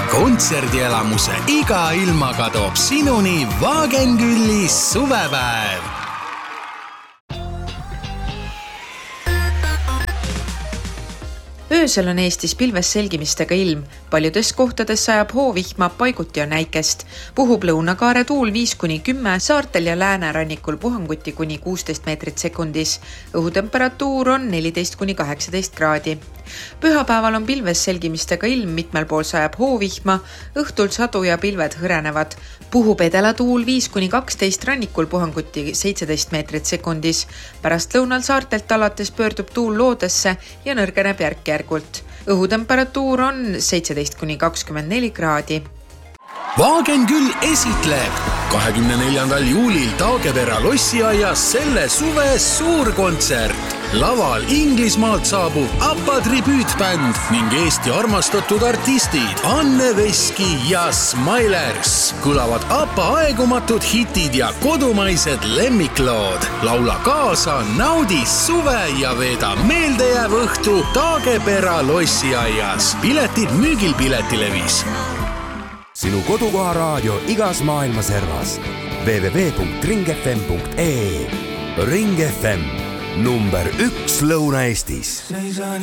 kontserdielamuse iga ilmaga toob sinuni Wagenküllis suvepäev. Öösel on Eestis pilves selgimistega ilm. Paljudes kohtades sajab hoovihma, paiguti on näikest. Puhub lõunakaare tuul 5-10, saartel ja läänerannikul puhanguti kuni 16 meetrit sekundis. Õhutemperatuur on 14-18 kraadi. Pühapäeval on pilves selgimistega ilm, mitmel pool sajab hoovihma, õhtul sadu ja pilved hõrenevad. Puhub edelatuul 5-12, rannikul puhanguti 17 meetrit sekundis. Pärast lõunal saartelt alates pöördub tuul loodesse ja nõrgeneb järk-järgult. Õhutemperatuur on 17-24 kraadi. Wagenküll esitleb 24. juulil Taagepera lossiaias selle suve suurkontsert. Laval Inglismaalt saabub ABBA tribüütbänd ning Eesti armastatud artistid Anne Veski ja Smilers. Kõlavad ABBA aegumatud hitid ja kodumaised lemmiklood. Laula kaasa, naudi suve ja veeda meeldejääv õhtu Taagepera lossiaias. Piletid müügil Piletilevis. Sinu kodukoha raadio igas maailma servas. www.ringfm.ee Ring FM number 1 Lõuna-Eestis.